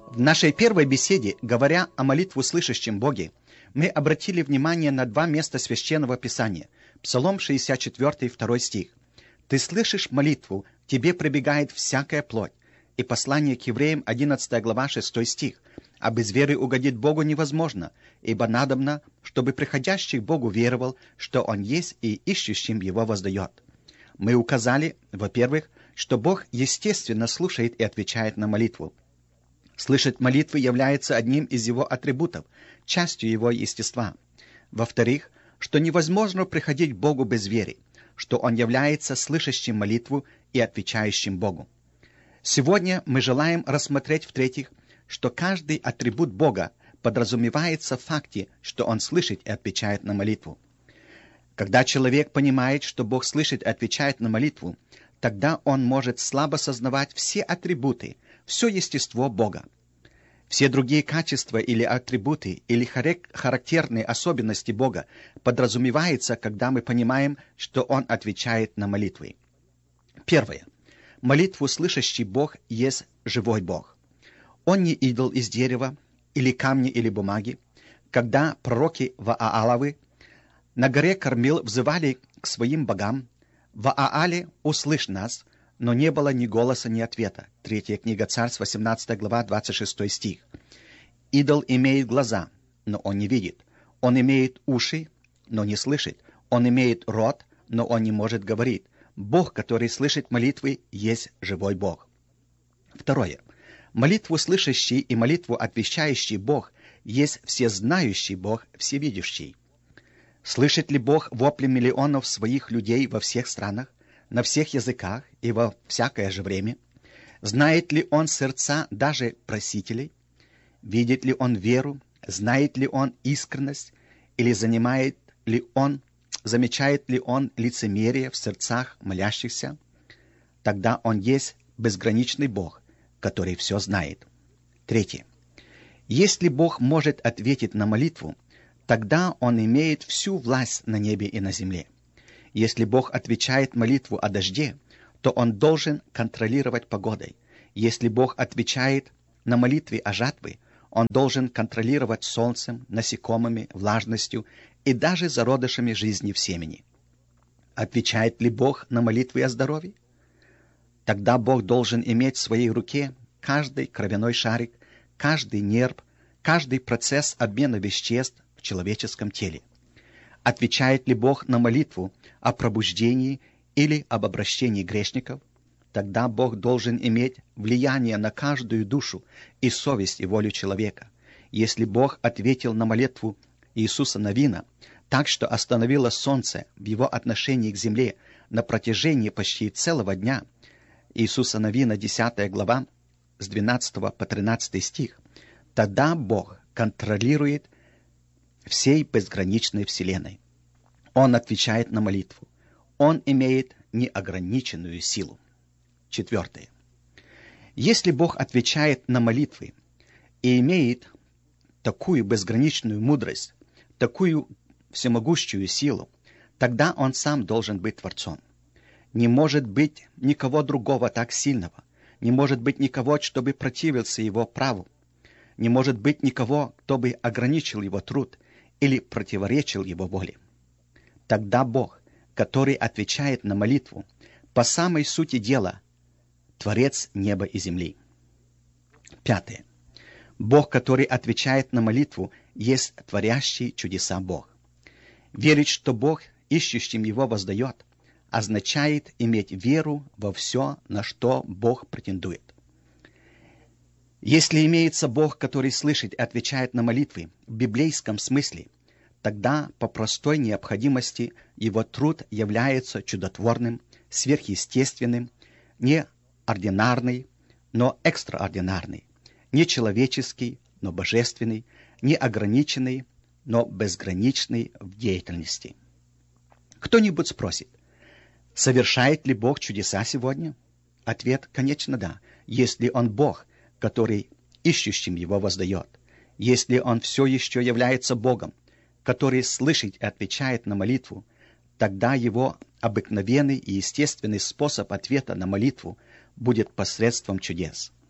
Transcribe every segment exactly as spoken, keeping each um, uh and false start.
В нашей первой беседе, говоря о молитву слышащем Боге, мы обратили внимание на два места Священного Писания. Псалом шестьдесят четыре, второй стих. «Ты слышишь молитву, к тебе прибегает всякая плоть». И послание к евреям, одиннадцатая глава, шестой стих. «А без веры угодить Богу невозможно, ибо надобно, чтобы приходящий к Богу веровал, что Он есть, и ищущим Его воздает». Мы указали, во-первых, что Бог естественно слушает и отвечает на молитву. Слышать молитвы является одним из Его атрибутов, частью Его естества. Во-вторых, что невозможно приходить к Богу без веры, что Он является слышащим молитву и отвечающим Богу. Сегодня мы желаем рассмотреть, в-третьих, что каждый атрибут Бога подразумевается в факте, что Он слышит и отвечает на молитву. Когда человек понимает, что Бог слышит и отвечает на молитву, тогда он может слабо сознавать все атрибуты, все естество Бога. Все другие качества или атрибуты, или характерные особенности Бога подразумеваются, когда мы понимаем, что Он отвечает на молитвы. Первое. Молитву слышащий Бог есть живой Бог. Он не идол из дерева, или камня, или бумаги. Когда пророки Вааловы на горе Кормил взывали к своим богам: «Ваале, услышь нас», но не было ни голоса, ни ответа. Третья книга Царств, восемнадцатая глава, двадцать шестой стих. Идол имеет глаза, но он не видит. Он имеет уши, но не слышит. Он имеет рот, но он не может говорить. Бог, который слышит молитвы, есть живой Бог. Второе. Молитву слышащий и молитву отвечающий Бог есть всезнающий Бог, всевидящий. Слышит ли Бог вопли миллионов своих людей во всех странах, на всех языках и во всякое же время? Знает ли Он сердца даже просителей? Видит ли Он веру? Знает ли Он искренность? Или занимает ли Он, замечает ли Он лицемерие в сердцах молящихся? Тогда Он есть безграничный Бог, который все знает. Третье. Если Бог может ответить на молитву, тогда Он имеет всю власть на небе и на земле. Если Бог отвечает молитву о дожде, то Он должен контролировать погодой. Если Бог отвечает на молитве о жатве, Он должен контролировать солнцем, насекомыми, влажностью и даже зародышами жизни в семени. Отвечает ли Бог на молитвы о здоровье? Тогда Бог должен иметь в своей руке каждый кровяной шарик, каждый нерв, каждый процесс обмена веществ в человеческом теле. Отвечает ли Бог на молитву о пробуждении или об обращении грешников? Тогда Бог должен иметь влияние на каждую душу и совесть и волю человека. Если Бог ответил на молитву Иисуса Навина так, что остановило солнце в его отношении к земле на протяжении почти целого дня, Иисуса Навина, десятая глава, с двенадцатого по тринадцатый стих, тогда Бог контролирует всей безграничной вселенной. Он отвечает на молитву. Он имеет неограниченную силу. Четвертое. Если Бог отвечает на молитвы и имеет такую безграничную мудрость, такую всемогущую силу, тогда Он сам должен быть Творцом. Не может быть никого другого так сильного, не может быть никого, кто бы противился Его праву, не может быть никого, кто бы ограничил Его труд или противоречил Его воле. Тогда Бог, который отвечает на молитву, по самой сути дела, Творец неба и земли. Пятое. Бог, который отвечает на молитву, есть творящий чудеса Бог. Верить, что Бог ищущим Его воздает, означает иметь веру во все, на что Бог претендует. Если имеется Бог, который слышит и отвечает на молитвы в библейском смысле, тогда по простой необходимости Его труд является чудотворным, сверхъестественным, не ординарный, но экстраординарный, не человеческий, но божественный, не ограниченный, но безграничный в деятельности. Кто-нибудь спросит, совершает ли Бог чудеса сегодня? Ответ, конечно, да, если Он Бог, который ищущим Его воздает, если Он все еще является Богом, который слышит и отвечает на молитву, тогда Его обыкновенный и естественный способ ответа на молитву будет посредством чудес.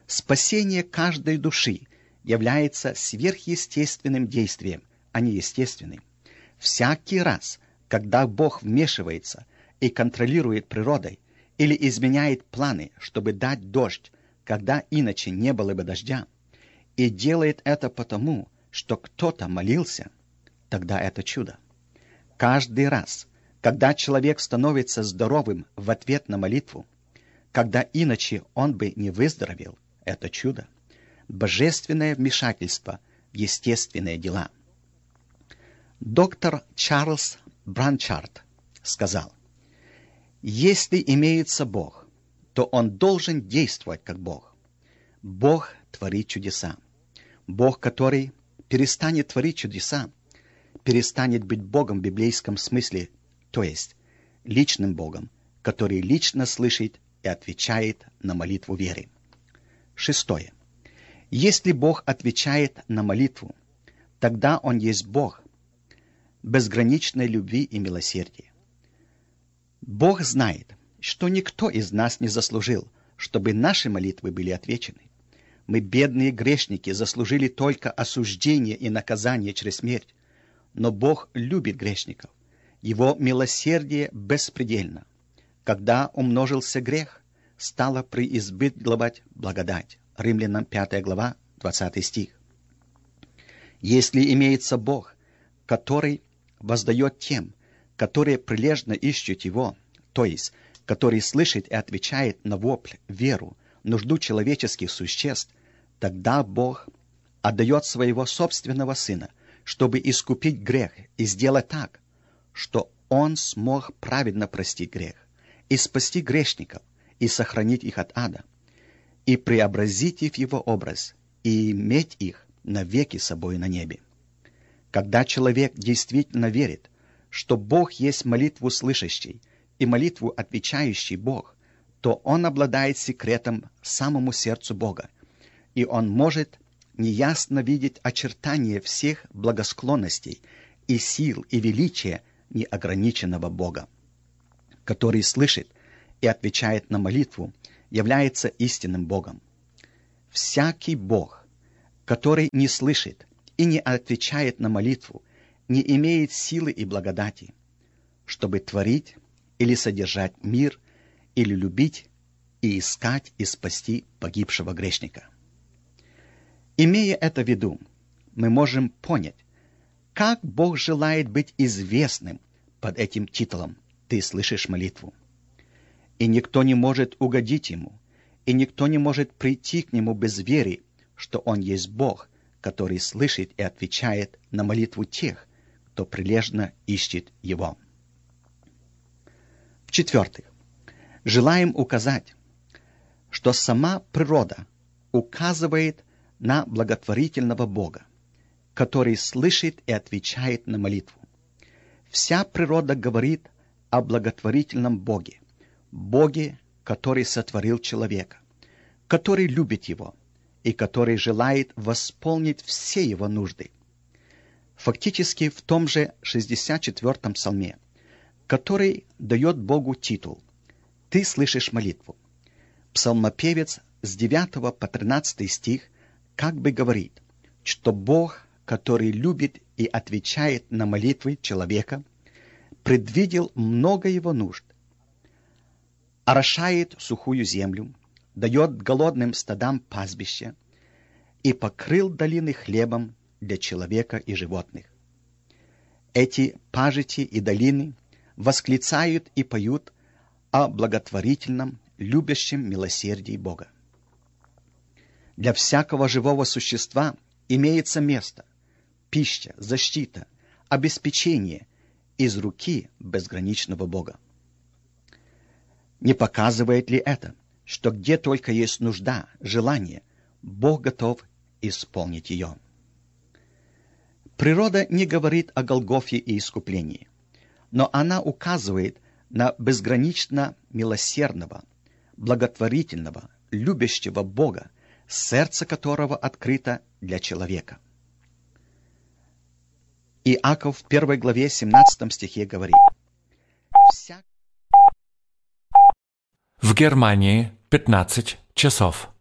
Спасение каждой души является сверхъестественным действием, а не естественным. Всякий раз, когда Бог вмешивается и контролирует природой или изменяет планы, чтобы дать дождь, когда иначе не было бы дождя, и делает это потому, что кто-то молился, тогда это чудо. Каждый раз, когда человек становится здоровым в ответ на молитву, когда иначе он бы не выздоровел, это чудо. Божественное вмешательство в естественные дела. Доктор Чарльз Бранчард сказал: «Если имеется Бог, то Он должен действовать как Бог. Бог творит чудеса. Бог, который перестанет творить чудеса, перестанет быть Богом в библейском смысле, то есть личным Богом, который лично слышит и отвечает на молитву веры». Шестое. Если Бог отвечает на молитву, тогда Он есть Бог безграничной любви и милосердия. Бог знает, что никто из нас не заслужил, чтобы наши молитвы были отвечены. Мы, бедные грешники, заслужили только осуждение и наказание через смерть. Но Бог любит грешников. Его милосердие беспредельно. Когда умножился грех, стала преизбытковать благодать. Римлянам пятая глава, двадцатый стих. Если имеется Бог, который воздает тем, которые прилежно ищут Его, то есть, который слышит и отвечает на вопль, веру, нужду человеческих существ, тогда Бог отдает своего собственного Сына, чтобы искупить грех и сделать так, что Он смог праведно простить грех и спасти грешников и сохранить их от ада, и преобразить их в Его образ, и иметь их навеки с собой на небе. Когда человек действительно верит, что Бог есть молитву слышащий и молитву отвечающий Бог, то он обладает секретом самому сердцу Бога, и он может неясно видеть очертания всех благосклонностей и сил и величия неограниченного Бога, который слышит и отвечает на молитву, является истинным Богом. Всякий Бог, который не слышит и не отвечает на молитву, не имеет силы и благодати, чтобы творить или содержать мир, или любить и искать и спасти погибшего грешника. Имея это в виду, мы можем понять, как Бог желает быть известным под этим титулом «Ты слышишь молитву». И никто не может угодить Ему, и никто не может прийти к Нему без веры, что Он есть Бог, который слышит и отвечает на молитву тех, кто прилежно ищет Его. В-четвертых, желаем указать, что сама природа указывает на благотворительного Бога, который слышит и отвечает на молитву. Вся природа говорит о благотворительном Боге, Боге, который сотворил человека, который любит его и который желает восполнить все его нужды. Фактически в том же шестьдесят четвёртом псалме, который дает Богу титул «Ты слышишь молитву», псалмопевец с девятого по тринадцатый стих как бы говорит, что Бог, который любит и отвечает на молитвы человека, предвидел много его нужд, орошает сухую землю, дает голодным стадам пастбище и покрыл долины хлебом для человека и животных. Эти пажити и долины восклицают и поют о благотворительном, любящем милосердии Бога. Для всякого живого существа имеется место, пища, защита, обеспечение из руки безграничного Бога. Не показывает ли это, что где только есть нужда, желание, Бог готов исполнить ее? Природа не говорит о Голгофе и искуплении, но она указывает на безгранично милосердного, благотворительного, любящего Бога, сердце которого открыто для человека. Иаков в первой главе семнадцатом стихе говорит: В Германии пятнадцать часов.